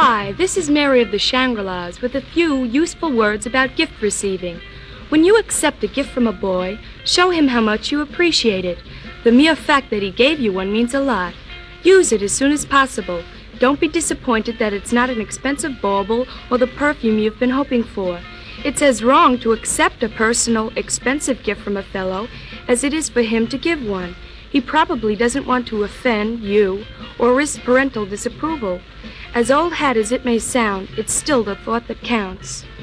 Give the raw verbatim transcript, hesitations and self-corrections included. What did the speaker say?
Hi, this is Mary of the Shangri-Las with a few useful words about gift receiving. When you accept a gift from a boy, show him how much you appreciate it. The mere fact that he gave you one means a lot. Use it as soon as possible. Don't be disappointed that it's not an expensive bauble or the perfume you've been hoping for. It's as wrong to accept a personal, expensive gift from a fellow as it is for him to give one. He probably doesn't want to offend you or risk parental disapproval. As old hat as it may sound, it's still the thought that counts.